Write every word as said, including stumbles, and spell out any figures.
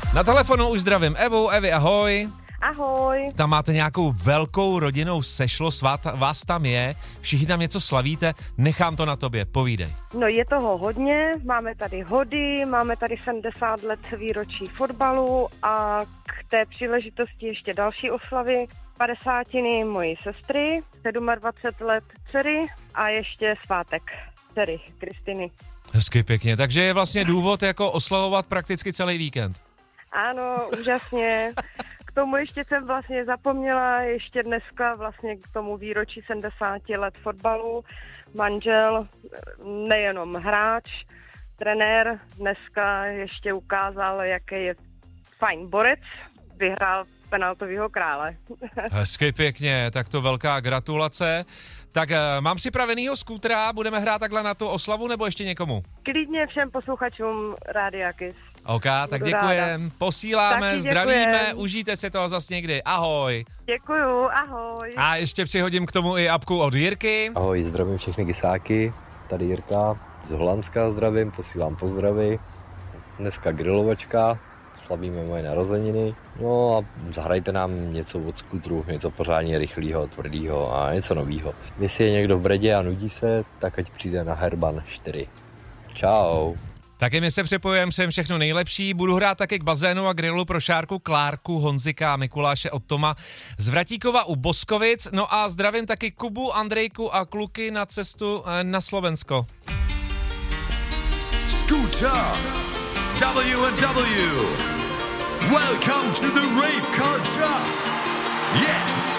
Na telefonu už zdravím Evu. Evi, ahoj. Ahoj. Tam máte nějakou velkou rodinnou sešlost, vás tam je, všichni tam něco slavíte, nechám to na tobě, povídej. No je toho hodně, máme tady hody, máme tady sedmdesát let výročí fotbalu a k té příležitosti ještě další oslavy, padesátiny mojí sestry, dvacet sedm let dcery a ještě svátek dcery Kristiny. Hezky pěkně, takže je vlastně důvod jako oslavovat prakticky celý víkend. Ano, úžasně. K tomu ještě jsem vlastně zapomněla, ještě dneska vlastně k tomu výročí sedmdesáti let fotbalu. Manžel, nejenom hráč, trenér, dneska ještě ukázal, jaký je fajn borec, vyhrál penaltovýho krále. Hezky pěkně, tak to velká gratulace. Tak mám připravenýho skútra, budeme hrát takhle na tu oslavu nebo ještě někomu? Klidně všem posluchačům Rádia Kiss. OK, tak děkujem, posíláme, Taky zdravíme, děkujem. Užijte si toho zas někdy, ahoj. Děkuju, ahoj. A ještě přihodím k tomu i apku od Jirky. Ahoj, zdravím všechny gisáky, tady Jirka z Holandska zdravím, posílám pozdravy. Dneska grilovačka, slavíme moje narozeniny, no a zahrajte nám něco od skutru, něco pořádně rychlého, tvrdého a něco nového. Jestli je někdo v Bredě a nudí se, tak ať přijde na Herban čtyři. Čau. Taky my se připojujeme, všem všechno nejlepší. Budu hrát taky k bazénu a grilu pro Šárku, Klárku, Honzika a Mikuláše od Toma z Vratíkova u Boskovic. No a zdravím taky Kubu, Andrejku a kluky na cestu na Slovensko. Scooter W and W. Welcome to the rave culture. Yes.